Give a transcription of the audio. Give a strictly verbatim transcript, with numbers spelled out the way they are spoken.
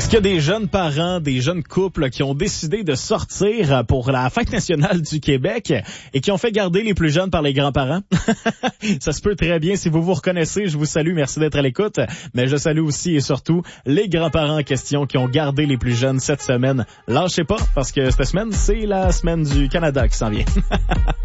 Est-ce qu'il y a des jeunes parents, des jeunes couples qui ont décidé de sortir pour la fête nationale du Québec et qui ont fait garder les plus jeunes par les grands-parents? Ça se peut très bien. Si vous vous reconnaissez, je vous salue. Merci d'être à l'écoute. Mais je salue aussi et surtout les grands-parents en question qui ont gardé les plus jeunes cette semaine. Lâchez pas parce que cette semaine, c'est la semaine du Canada qui s'en vient.